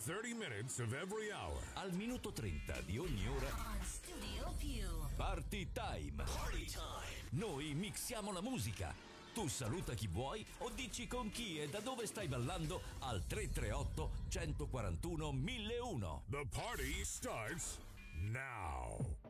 30 minutes of every hour. Al minuto 30 di ogni ora. On Studio Più. Party time. Party time. Noi mixiamo la musica. Tu saluta chi vuoi o dici con chi e da dove stai ballando al 338 141 1001. The party starts now.